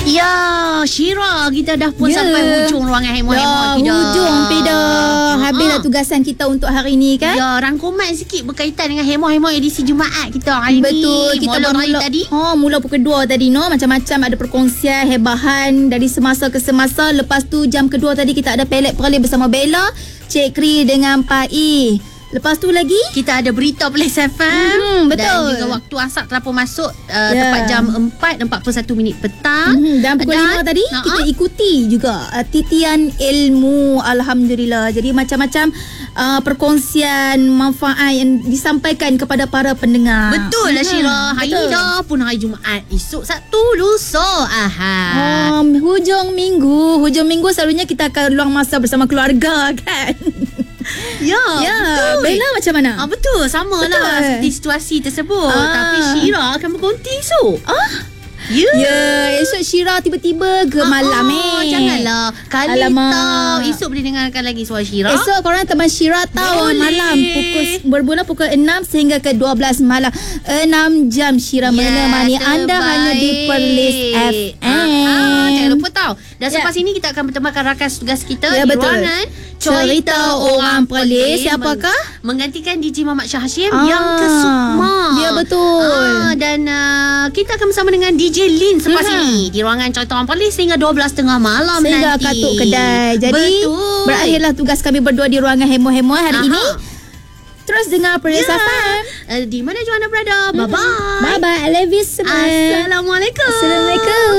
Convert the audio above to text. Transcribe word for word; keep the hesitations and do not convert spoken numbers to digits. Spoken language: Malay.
Ya, Syira, kita dah pun Ya. sampai hujung ruangan heboh-heboh Dah kita. hujung Pida. Habislah Ha. tugasan kita untuk hari ni kan. Ya, rangkuman sikit berkaitan dengan heboh-heboh edisi Jumaat kita hari Betul, ni. kita Mula bermula hari tadi. Ha, mula pukul dua tadi no, macam-macam ada perkongsian hebahan dari semasa ke semasa. Lepas tu jam kedua tadi kita ada pelet peralih bersama Bella, Cik Kri dengan Pak I. Lepas tu lagi Kita ada berita Plus F M. Mhm, betul. Dan juga waktu asap telah pun masuk uh, Ya. tepat jam empat empat puluh satu minit petang. Hmm, dan pukul lima tadi Ha-ha. kita ikuti juga uh, titian ilmu, alhamdulillah. Jadi macam-macam uh, perkongsian manfaat yang disampaikan kepada para pendengar. Betul lah Syira. Hari betul. ni dah pun hari Jumaat. Esok Sabtu, lusa Ahad. Um, hujung minggu, hujung minggu selalunya kita akan luang masa bersama keluarga kan. Ya, ya, betul. Bella macam mana? Ah, betul, sama Betul. lah seperti situasi tersebut. Ah. Tapi Syira akan berkonti esok. Ah, Ya. ya, esok Syira tiba-tiba ke malam ah, eh. Janganlah. Kali Alamak. tahu. Esok boleh dengarkan lagi suara Syira. Esok korang teman Syira tahu Boleh. malam pukul bermula pukul enam sehingga ke dua belas malam. enam jam Syira menemani anda hanya di Perlis F M. Ah, jangan lupa tahu. Dan Ya. selepas ini kita akan bertemakan rakan tugas kita Ya, di betul. ruangan Cerita Orang Perlis. Siapakah? Menggantikan D J Muhammad Shah Hashim Ah, yang ke Sukma. dia betul. Ah, dan uh, kita akan bersama dengan D J Lin selepas Hmm. ini di ruangan Cerita Orang Perlis sehingga dua belas tiga puluh malam Sehingga nanti. katuk kedai. Jadi betul. berakhirlah tugas kami berdua di ruangan hemo-hemo hari Aha. ini. Terus dengar Perlis Ya. F M. Uh, di mana Joanna berada? Bye-bye. Bye bye. I love you semua. Assalamualaikum. Assalamualaikum.